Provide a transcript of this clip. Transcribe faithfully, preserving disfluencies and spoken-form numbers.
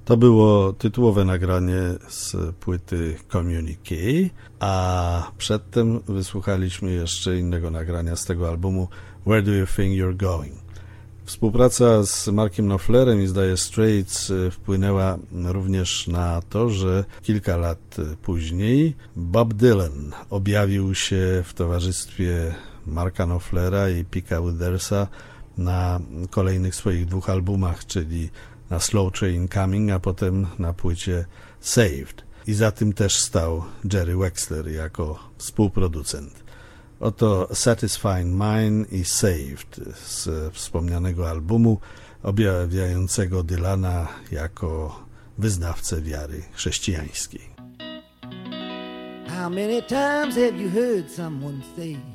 To było tytułowe nagranie z płyty Communique, a przedtem wysłuchaliśmy jeszcze innego nagrania z tego albumu Where Do You Think You're Going? Współpraca z Markiem Knopflerem i zdaje Straits wpłynęła również na to, że kilka lat później Bob Dylan objawił się w towarzystwie Marka Knopflera i Picka Withersa na kolejnych swoich dwóch albumach, czyli na Slow Train Coming, a potem na płycie Saved. I za tym też stał Jerry Wexler jako współproducent. Oto Satisfying Mine i Saved z wspomnianego albumu objawiającego Dylana jako wyznawcę wiary chrześcijańskiej. How many times have you heard someone say